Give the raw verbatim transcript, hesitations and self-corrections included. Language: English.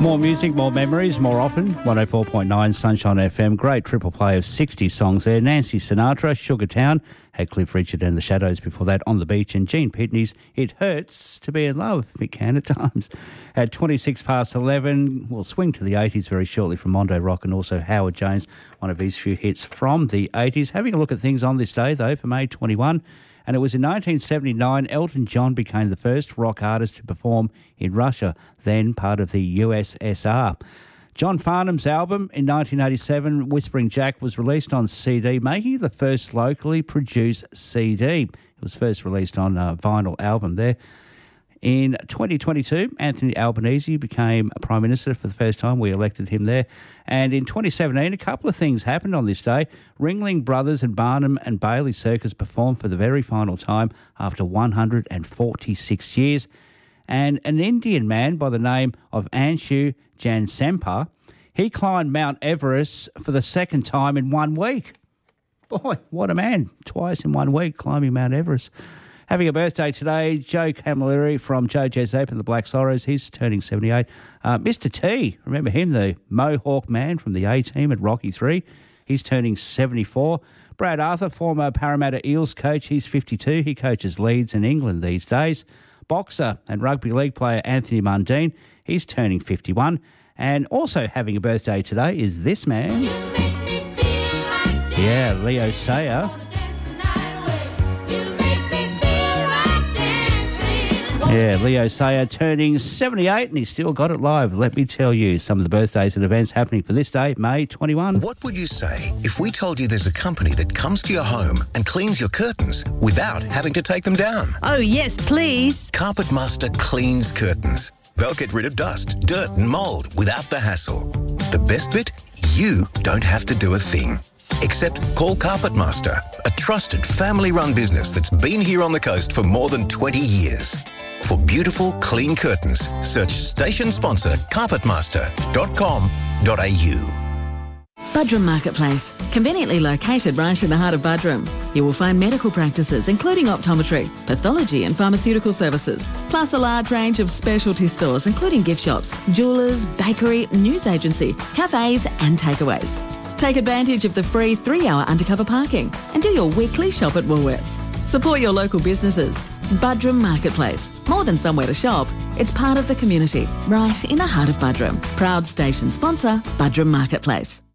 More music, more memories, more often. one oh four point nine Sunshine F M. Great triple play of sixty songs there. Nancy Sinatra, Sugar Town. Had Cliff Richard and the Shadows before that, On the Beach. And Gene Pitney's It Hurts to Be in Love. It can at times. At twenty-six past eleven, we'll swing to the eighties very shortly from Mondo Rock and also Howard Jones, one of his few hits from the eighties. Having a look at things on this day, though, for May twenty-first. And it was in nineteen seventy-nine, Elton John became the first rock artist to perform in Russia, then part of the U S S R. John Farnham's album in nineteen eighty-seven, Whispering Jack, was released on C D, making it the first locally produced C D. It was first released on a vinyl album there. In twenty twenty-two, Anthony Albanese became Prime Minister for the first time. We elected him there. And in twenty seventeen, a couple of things happened on this day. Ringling Brothers and Barnum and Bailey Circus performed for the very final time after one hundred forty-six years. And an Indian man by the name of Anshu Jansempa, he climbed Mount Everest for the second time in one week. Boy, what a man. Twice in one week climbing Mount Everest. Having a birthday today, Joe Camilleri from Joe Jessup and the Black Sorrows. He's turning seventy-eight. Uh, Mister T, remember him, the Mohawk man from the A-Team at Rocky three. He's turning seventy-four. Brad Arthur, former Parramatta Eels coach. He's fifty-two. He coaches Leeds in England these days. Boxer and rugby league player Anthony Mundine. He's turning fifty-one. And also having a birthday today is this man. Like yeah, Leo Sayer. Yeah, Leo Sayer turning seventy-eight and he's still got it live. Let me tell you some of the birthdays and events happening for this day, May twenty-first. What would you say if we told you there's a company that comes to your home and cleans your curtains without having to take them down? Oh, yes, please. Carpet Master cleans curtains. They'll get rid of dust, dirt and mould without the hassle. The best bit? You don't have to do a thing. Except call Carpet Master, a trusted family-run business that's been here on the coast for more than twenty years. For beautiful, clean curtains, search station sponsor carpet master dot com dot a u. Buderim Marketplace, conveniently located right in the heart of Buderim. You will find medical practices including optometry, pathology and pharmaceutical services, plus a large range of specialty stores including gift shops, jewellers, bakery, news agency, cafes and takeaways. Take advantage of the free three-hour undercover parking and do your weekly shop at Woolworths. Support your local businesses. Buderim Marketplace. More than somewhere to shop, it's part of the community, right in the heart of Buderim. Proud station sponsor, Buderim Marketplace.